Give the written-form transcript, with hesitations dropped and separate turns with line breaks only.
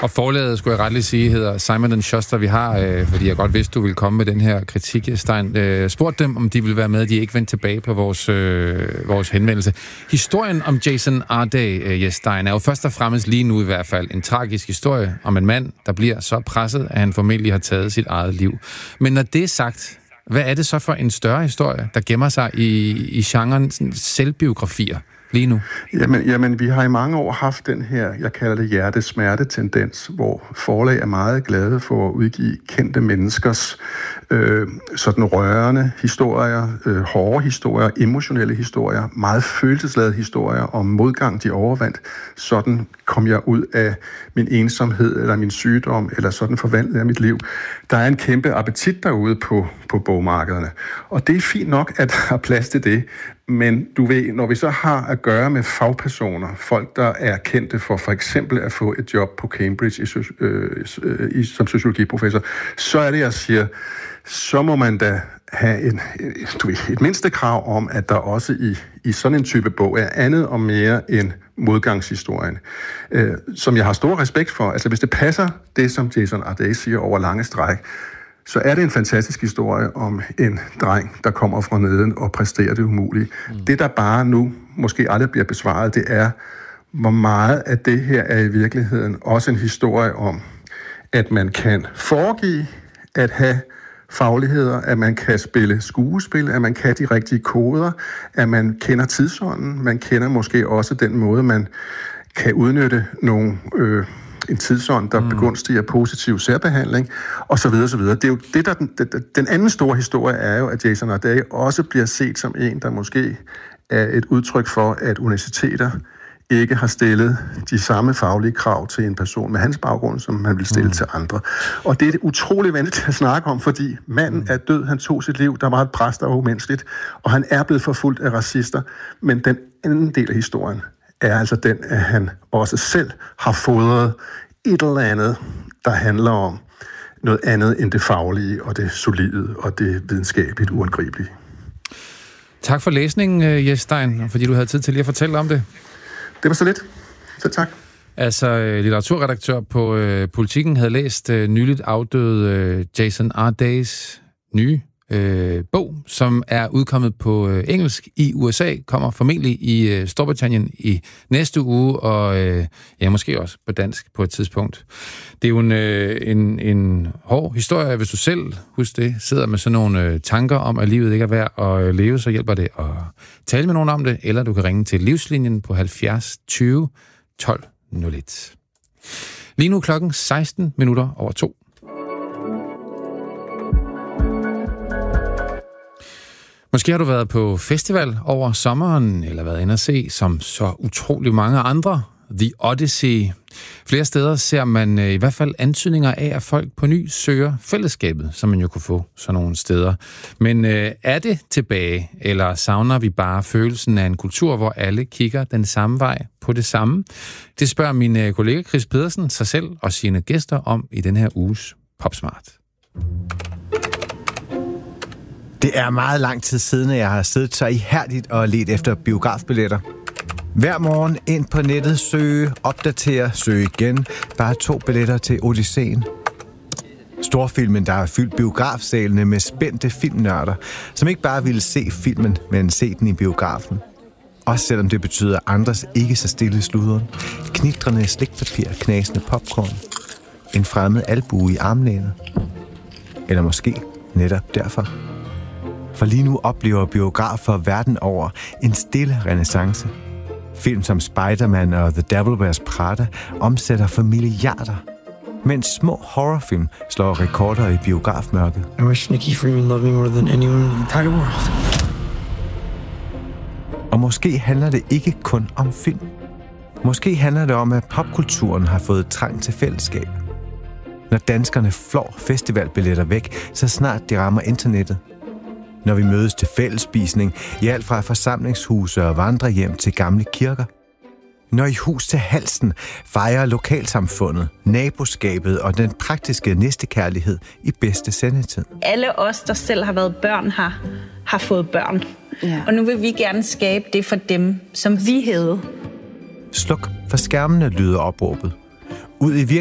Og forlaget, skulle jeg retligt sige, hedder Simon & Schuster. Vi har, fordi jeg godt vidste, du ville komme med den her kritik, Stein, spurgt dem, om de ville være med. De er ikke vendt tilbage på vores henvendelse. Historien om Jason Arday, Stein, er jo først og fremmest lige nu i hvert fald en tragisk historie om en mand, der bliver så presset, at han formentlig har taget sit eget liv. Men når det er sagt, hvad er det så for en større historie, der gemmer sig i genren selvbiografier lige nu?
Jamen, vi har i mange år haft den her, jeg kalder det hjertesmerte-tendens, hvor forlag er meget glade for at udgive kendte menneskers sådan rørende historier, hårde historier, emotionelle historier, meget følelsesladede historier om modgang, de overvandt. Sådan kom jeg ud af min ensomhed eller min sygdom, eller sådan forvandlede jeg mit liv. Der er en kæmpe appetit derude på bogmarkederne, og det er fint nok, at der er plads til det. Men du ved, når vi så har at gøre med fagpersoner, folk, der er kendte for eksempel at få et job på Cambridge som sociologiprofessor, så er det, jeg siger, så må man da have et mindste krav om, at der også i sådan en type bog er andet og mere end modgangshistorien, som jeg har stor respekt for. Altså hvis det passer det, som Jason Arday siger over lange stræk, så er det en fantastisk historie om en dreng, der kommer fra neden og præsterer det umulige. Det, der bare nu måske aldrig bliver besvaret, det er, hvor meget af det her er i virkeligheden også en historie om, at man kan foregive at have fagligheder, at man kan spille skuespil, at man kan de rigtige koder, at man kender tidsånden, man kender måske også den måde, man kan udnytte nogle en tidsånd, der begunstiger positiv særbehandling, og så videre, så videre. Det er jo det, der den anden store historie er jo, at Jason Arday også bliver set som en, der måske er et udtryk for, at universiteter ikke har stillet de samme faglige krav til en person med hans baggrund, som man vil stille til andre. Og det er utroligt vanskeligt at snakke om, fordi manden er død, han tog sit liv, der var et pres, der var umenneskeligt, og han er blevet forfulgt af racister, men den anden del af historien er altså den, at han også selv har fodret et eller andet, der handler om noget andet end det faglige og det solide og det videnskabeligt uangribelige.
Tak for læsningen, Jes Stein, fordi du havde tid til lige at fortælle om det.
Det var så lidt. Så tak.
Altså, litteraturredaktør på Politiken havde læst nyligt afdøde Jason Ardays nye bog, som er udkommet på engelsk i USA, kommer formentlig i Storbritannien i næste uge, og måske også på dansk på et tidspunkt. Det er jo en hård historie, hvis du selv, husk det, sidder med sådan nogle tanker om, at livet ikke er værd at leve, så hjælper det at tale med nogen om det, eller du kan ringe til Livslinjen på 70 20 12 01. Lige nu klokken 2. Måske har du været på festival over sommeren, eller været inde at se, som så utrolig mange andre, The Odyssey. Flere steder ser man i hvert fald antydninger af, at folk på ny søger fællesskabet, som man jo kunne få sådan nogle steder. Men er det tilbage, eller savner vi bare følelsen af en kultur, hvor alle kigger den samme vej på det samme? Det spørger min kollega Chris Pedersen sig selv og sine gæster om i den her uges Popsmart.
Det er meget lang tid siden, at jeg har siddet så ihærdigt og ledt efter biografbilletter. Hver morgen ind på nettet, søge, opdatere, søge igen. Bare 2 billetter til Odysseen. Storfilmen, der har fyldt biografsalene med spændte filmnørder, som ikke bare ville se filmen, men se den i biografen. Også selvom det betyder andres ikke så stille sluderen. Knitrende slikpapir, knasende popcorn. En fremmed albue i armlænet. Eller måske netop derfor. For lige nu oplever biografer verden over en stille renæssance. Film som Spider-Man og The Devil Wears Prada omsætter for milliarder. Mens små horrorfilm slår rekorder i biografmørket.
I wish Nikki Freeman loved me more than anyone in the entire world.
Og måske handler det ikke kun om film. Måske handler det om, at popkulturen har fået trang til fællesskab. Når danskerne flår festivalbilletter væk, så snart de rammer internettet. Når vi mødes til fællesspisning i alt fra forsamlingshuse og vandrehjem til gamle kirker. Når i hus til halsen fejrer lokalsamfundet, naboskabet og den praktiske næstekærlighed i bedste sendetid.
Alle os, der selv har været børn, har fået børn. Ja. Og nu vil vi gerne skabe det for dem, som vi havde.
Sluk for skærmene, lyder opråbet. Ud i